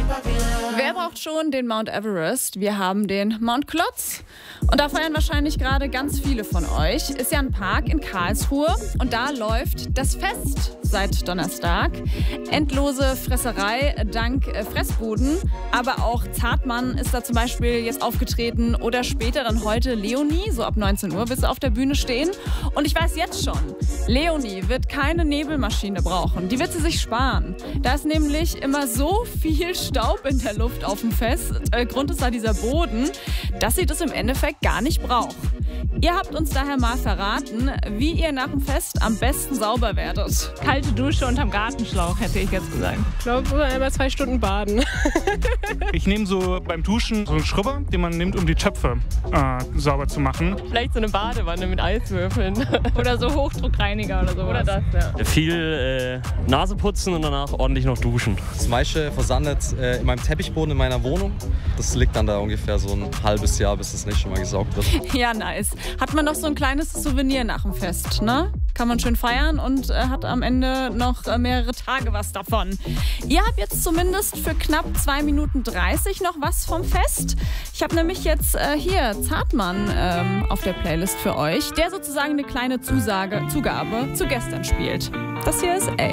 Wer braucht schon den Mount Everest? Wir haben den Mount Klotz. Und da feiern wahrscheinlich gerade ganz viele von euch. Ist ja ein Park in Karlsruhe und da läuft das Fest seit Donnerstag. Endlose Fresserei dank Fressbuden. Aber auch Zartmann ist da zum Beispiel jetzt aufgetreten oder später dann heute Leonie. So ab 19 Uhr wird sie auf der Bühne stehen. Und ich weiß jetzt schon, Leonie wird keine Nebelmaschine brauchen. Die wird sie sich sparen. Da ist nämlich immer so viel Staub in der Luft auf dem Fest. Grund ist da dieser Boden, dass sie das im Endeffekt gar nicht braucht. Ihr habt uns daher mal verraten, wie ihr nach dem Fest am besten sauber werdet. Kalte Dusche unterm Gartenschlauch, hätte ich jetzt gesagt. Ich glaube, einmal 2 Stunden baden. Ich nehme so beim Duschen so einen Schrubber, den man nimmt, um die Töpfe sauber zu machen. Vielleicht so eine Badewanne mit Eiswürfeln. Oder so Hochdruckreiniger oder sowas. Oder das, ja. Viel Nase putzen und danach ordentlich noch duschen. Das meiste versandet in meinem Teppichboden in meiner Wohnung. Das liegt dann da ungefähr so ein halbes Jahr, bis das nächste Mal gesaugt wird. Ja, nice. Hat man noch so ein kleines Souvenir nach dem Fest, ne? Kann man schön feiern und hat am Ende noch mehrere Tage was davon. Ihr habt jetzt zumindest für knapp 2 Minuten 30 noch was vom Fest. Ich habe nämlich jetzt hier Zartmann auf der Playlist für euch, der sozusagen eine kleine Zugabe zu gestern spielt. Das hier ist A.